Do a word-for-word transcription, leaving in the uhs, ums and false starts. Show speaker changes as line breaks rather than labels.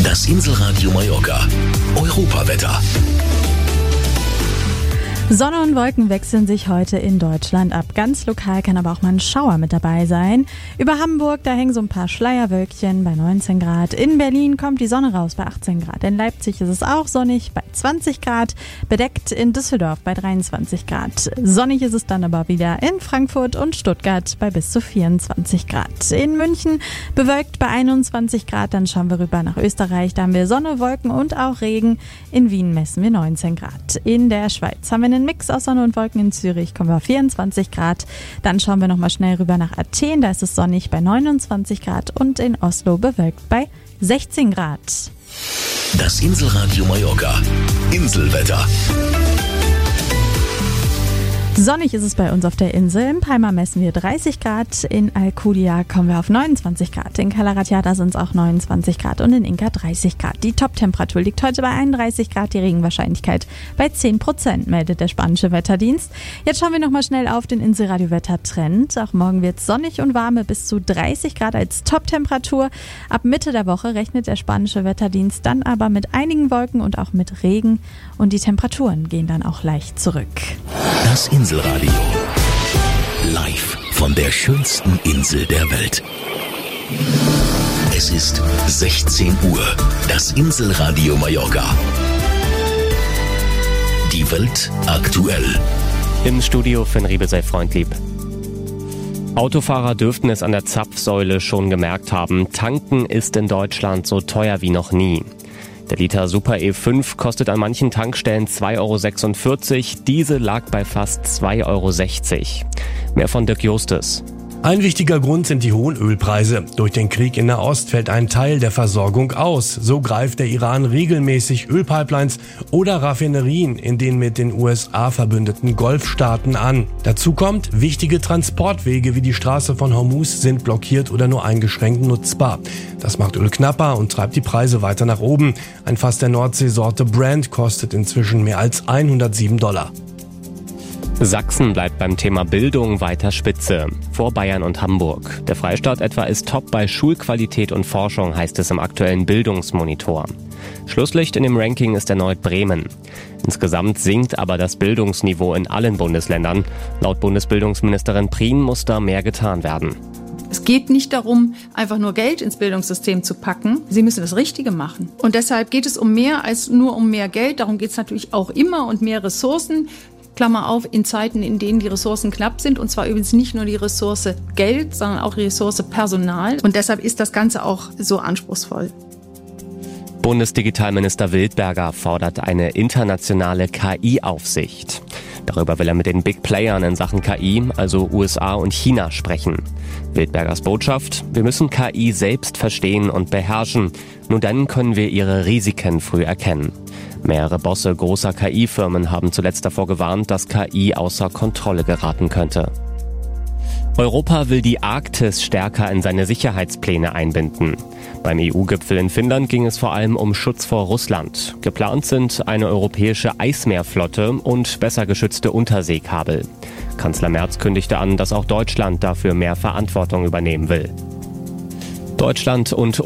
Das Inselradio Mallorca. Europawetter.
Sonne und Wolken wechseln sich heute in Deutschland ab. Ganz lokal kann aber auch mal ein Schauer mit dabei sein. Über Hamburg, da hängen so ein paar Schleierwölkchen bei neunzehn Grad. In Berlin kommt die Sonne raus bei achtzehn Grad. In Leipzig ist es auch sonnig bei zwanzig Grad. Bedeckt in Düsseldorf bei dreiundzwanzig Grad. Sonnig ist es dann aber wieder in Frankfurt und Stuttgart bei bis zu vierundzwanzig Grad. In München bewölkt bei einundzwanzig Grad. Dann schauen wir rüber nach Österreich. Da haben wir Sonne, Wolken und auch Regen. In Wien messen wir neunzehn Grad. In der Schweiz haben wir einen Mix aus Sonne und Wolken. In Zürich kommen wir auf vierundzwanzig Grad. Dann schauen wir nochmal schnell rüber nach Athen. Da ist es sonnig bei neunundzwanzig Grad und in Oslo bewölkt bei sechzehn Grad.
Das Inselradio Mallorca. Inselwetter.
Sonnig ist es bei uns auf der Insel. In Palma messen wir dreißig Grad. In Alcudia kommen wir auf neunundzwanzig Grad. In Cala Ratjada sind es auch neunundzwanzig Grad und in Inca dreißig Grad. Die Top-Temperatur liegt heute bei einunddreißig Grad. Die Regenwahrscheinlichkeit bei zehn Prozent, meldet der spanische Wetterdienst. Jetzt schauen wir nochmal schnell auf den Inselradio-Wettertrend. Auch morgen wird es sonnig und warm, bis zu dreißig Grad als Top-Temperatur. Ab Mitte der Woche rechnet der spanische Wetterdienst dann aber mit einigen Wolken und auch mit Regen. Und die Temperaturen gehen dann auch leicht zurück.
Das Inselradio. Live von der schönsten Insel der Welt. Es ist sechzehn Uhr. Das Inselradio Mallorca. Die Welt aktuell.
Im Studio Finn Riebe, sei freundlieb. Autofahrer dürften es an der Zapfsäule schon gemerkt haben. Tanken ist in Deutschland so teuer wie noch nie. Der Liter Super E fünf kostet an manchen Tankstellen zwei Euro sechsundvierzig, Diesel lag bei fast zwei Euro sechzig. Mehr von Dirk Justus.
Ein wichtiger Grund sind die hohen Ölpreise. Durch den Krieg in Nahost fällt ein Teil der Versorgung aus. So greift der Iran regelmäßig Ölpipelines oder Raffinerien in den mit den U S A verbündeten Golfstaaten an. Dazu kommt, wichtige Transportwege wie die Straße von Hormuz sind blockiert oder nur eingeschränkt nutzbar. Das macht Öl knapper und treibt die Preise weiter nach oben. Ein Fass der Nordseesorte Brent kostet inzwischen mehr als hundertsieben Dollar.
Sachsen bleibt beim Thema Bildung weiter Spitze, vor Bayern und Hamburg. Der Freistaat etwa ist top bei Schulqualität und Forschung, heißt es im aktuellen Bildungsmonitor. Schlusslicht in dem Ranking ist erneut Bremen. Insgesamt sinkt aber das Bildungsniveau in allen Bundesländern. Laut Bundesbildungsministerin Prien muss da mehr getan werden.
Es geht nicht darum, einfach nur Geld ins Bildungssystem zu packen. Sie müssen das Richtige machen. Und deshalb geht es um mehr als nur um mehr Geld. Darum geht es natürlich auch immer und mehr Ressourcen. Klammer auf, in Zeiten, in denen die Ressourcen knapp sind. Und zwar übrigens nicht nur die Ressource Geld, sondern auch die Ressource Personal. Und deshalb ist das Ganze auch so anspruchsvoll.
Bundesdigitalminister Wildberger fordert eine internationale K I-Aufsicht. Darüber will er mit den Big Playern in Sachen K I, also U S A und China, sprechen. Wildbergers Botschaft: Wir müssen K I selbst verstehen und beherrschen. Nur dann können wir ihre Risiken früh erkennen. Mehrere Bosse großer K I-Firmen haben zuletzt davor gewarnt, dass K I außer Kontrolle geraten könnte. Europa will die Arktis stärker in seine Sicherheitspläne einbinden. Beim E U-Gipfel in Finnland ging es vor allem um Schutz vor Russland. Geplant sind eine europäische Eismeerflotte und besser geschützte Unterseekabel. Kanzler Merz kündigte an, dass auch Deutschland dafür mehr Verantwortung übernehmen will. Deutschland und